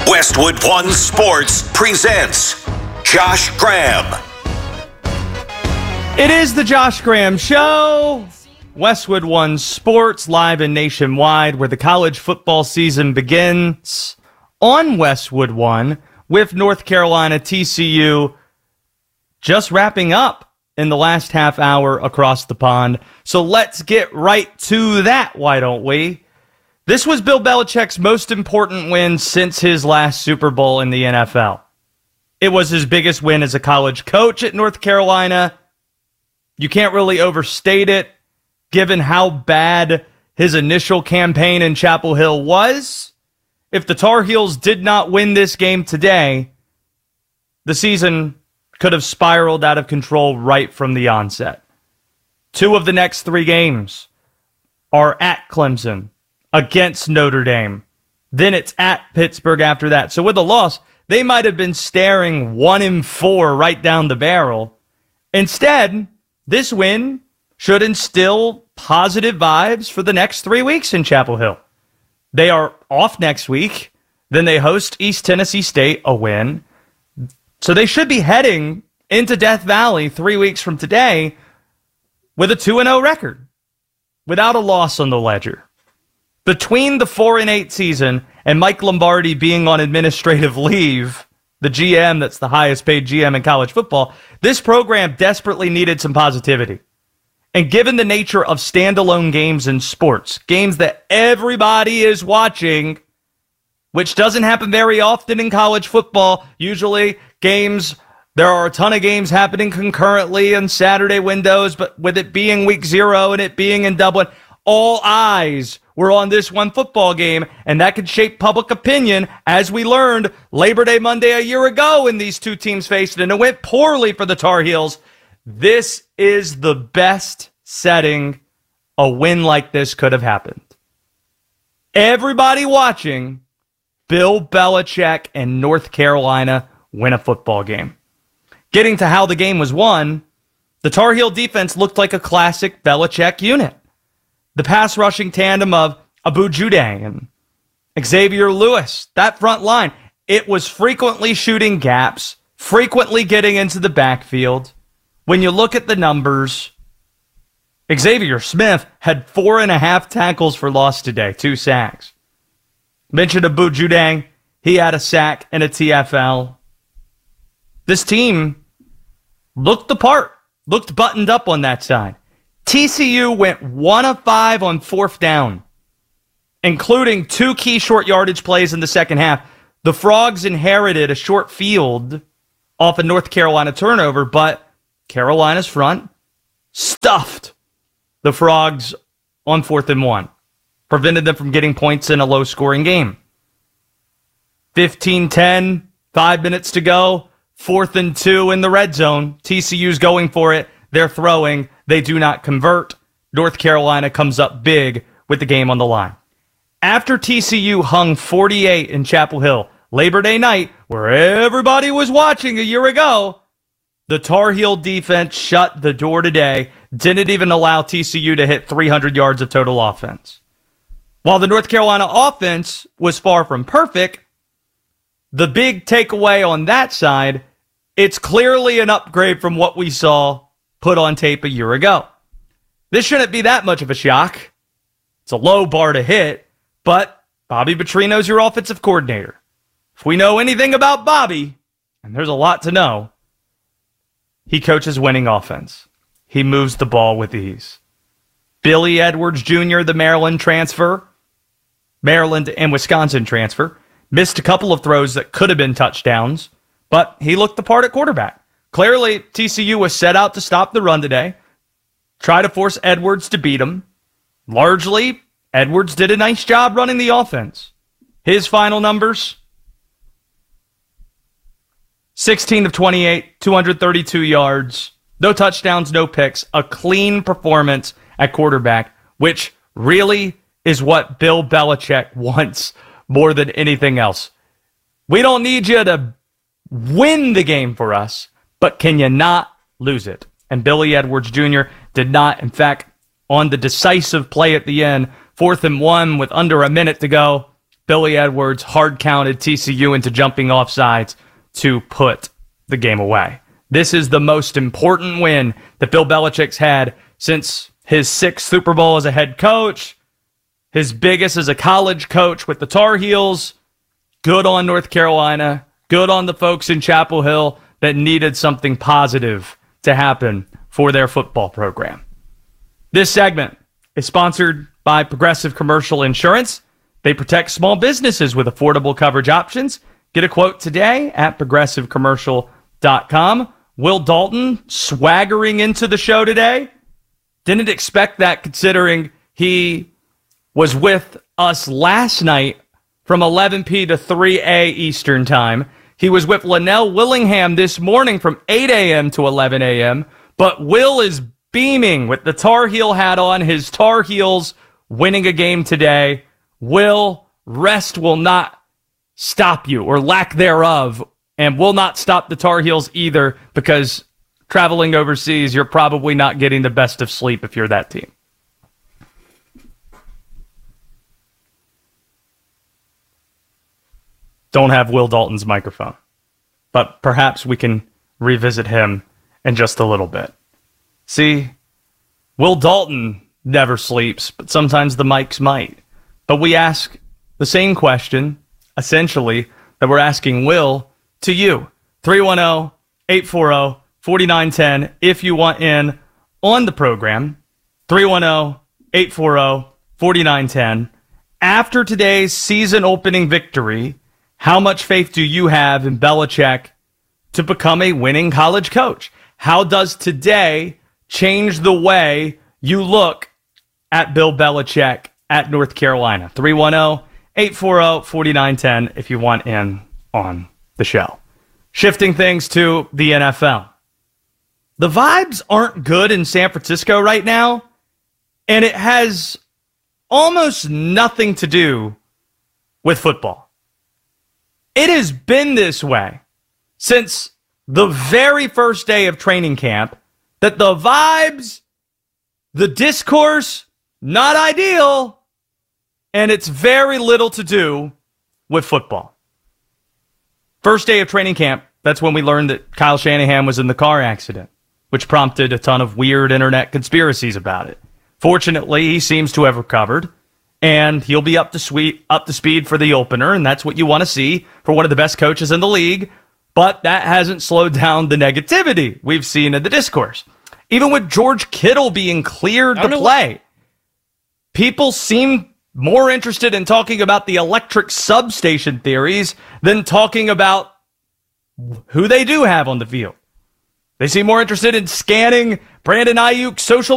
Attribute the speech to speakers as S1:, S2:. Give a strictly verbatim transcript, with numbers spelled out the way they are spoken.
S1: Westwood One Sports presents Josh Graham.
S2: It is the Josh Graham Show. Westwood One Sports, live and nationwide, where the college football season begins on Westwood One with North Carolina T C U just wrapping up in the last half hour across the pond. So let's get right to that, why don't we? This was Bill Belichick's most important win since his last Super Bowl in the N F L. It was his biggest win as a college coach at North Carolina. You can't really overstate it, given how bad his initial campaign in Chapel Hill was. If the Tar Heels did not win this game today, the season could have spiraled out of control right from the onset. Two of the next three games are at Clemson, against Notre Dame. Then it's at Pittsburgh after that. So with a loss, they might have been staring one and four right down the barrel. Instead, this win should instill positive vibes for the next three weeks in Chapel Hill. They are off next week. Then they host East Tennessee State, a win. So they should be heading into Death Valley three weeks from today with a two and oh record, without a loss on the ledger. Between the four and eight season and Mike Lombardi being on administrative leave, the G M that's the highest paid G M in college football, this program desperately needed some positivity. And given the nature of standalone games in sports, games that everybody is watching, which doesn't happen very often in college football, usually games, there are a ton of games happening concurrently in Saturday windows, but with it being week zero and it being in Dublin, all eyes were on this one football game, and that could shape public opinion, as we learned Labor Day Monday a year ago when these two teams faced, and it went poorly for the Tar Heels. This is the best setting a win like this could have happened. Everybody watching Bill Belichick and North Carolina win a football game. Getting to how the game was won, the Tar Heel defense looked like a classic Belichick unit. The pass rushing tandem of Abu Judang and Xavier Lewis, that front line, it was frequently shooting gaps, frequently getting into the backfield. When you look at the numbers, Xavier Smith had four and a half tackles for loss today, two sacks. Mentioned Abu Judang, he had a sack and a T F L. This team looked the part, looked buttoned up on that side. T C U went one of five on fourth down, including two key short yardage plays in the second half. The Frogs inherited a short field off a North Carolina turnover, but Carolina's front stuffed the Frogs on fourth and one, prevented them from getting points in a low-scoring game. fifteen ten, five minutes to go, fourth and two in the red zone. T C U's going for it. They're throwing. They do not convert. North Carolina comes up big with the game on the line. After T C U hung forty-eight in Chapel Hill, Labor Day night, where everybody was watching a year ago, the Tar Heel defense shut the door today, didn't even allow T C U to hit three hundred yards of total offense. While the North Carolina offense was far from perfect, the big takeaway on that side, it's clearly an upgrade from what we saw put on tape a year ago. This shouldn't be that much of a shock. It's a low bar to hit, but Bobby Petrino's your offensive coordinator. If we know anything about Bobby, and there's a lot to know, he coaches winning offense. He moves the ball with ease. Billy Edwards Junior, the Maryland transfer, Maryland and Wisconsin transfer, missed a couple of throws that could have been touchdowns, but he looked the part at quarterback. Clearly, T C U was set out to stop the run today, try to force Edwards to beat him. Largely, Edwards did a nice job running the offense. His final numbers, sixteen of twenty-eight, two hundred thirty-two yards, no touchdowns, no picks, a clean performance at quarterback, which really is what Bill Belichick wants more than anything else. We don't need you to win the game for us, but can you not lose it? And Billy Edwards Junior did not. In fact, on the decisive play at the end, fourth and one with under a minute to go, Billy Edwards hard-counted T C U into jumping off sides to put the game away. This is the most important win that Bill Belichick's had since his sixth Super Bowl as a head coach, his biggest as a college coach with the Tar Heels. Good on North Carolina. Good on the folks in Chapel Hill that needed something positive to happen for their football program. This segment is sponsored by Progressive Commercial Insurance. They protect small businesses with affordable coverage options. Get a quote today at progressive commercial dot com. Will Dalton swaggering into the show today. Didn't expect that considering he was with us last night from eleven p.m. to three a.m. Eastern Time. He was with Linnell Willingham this morning from eight a.m. to eleven a.m., but Will is beaming with the Tar Heel hat on, his Tar Heels winning a game today. Will, rest will not stop you, or lack thereof, and will not stop the Tar Heels either, because traveling overseas, you're probably not getting the best of sleep if you're that team. Don't have Will Dalton's microphone, but perhaps we can revisit him in just a little bit. See, Will Dalton never sleeps, but sometimes the mics might. But we ask the same question, essentially, that we're asking Will to you. three one zero, eight four zero, four nine one zero if you want in on the program. three one zero, eight four zero, four nine one zero. After today's season opening victory, how much faith do you have in Belichick to become a winning college coach? How does today change the way you look at Bill Belichick at North Carolina? three one zero, eight four zero, four nine one zero if you want in on the show. Shifting things to the N F L. The vibes aren't good in San Francisco right now, and it has almost nothing to do with football. It has been this way since the very first day of training camp, that the vibes, the discourse, not ideal, and it's very little to do with football. First day of training camp, that's when we learned that Kyle Shanahan was in the car accident, which prompted a ton of weird internet conspiracies about it. Fortunately, he seems to have recovered, and he'll be up to sweet, up to speed for the opener, and that's what you want to see for one of the best coaches in the league. But that hasn't slowed down the negativity we've seen in the discourse. Even with George Kittle being cleared to play, people seem more interested in talking about the electric substation theories than talking about who they do have on the field. They seem more interested in scanning Brandon Ayuk's social